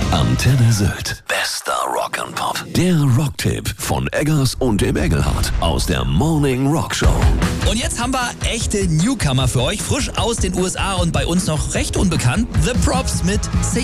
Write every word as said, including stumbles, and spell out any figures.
Antenne Sylt. Bester Rock'n'Pop. Der Rocktipp von Eggers und dem Engelhardt aus der Morning Rock Show. Und jetzt haben wir echte Newcomer für euch, frisch aus den U S A und bei uns noch recht unbekannt. The Props mit Say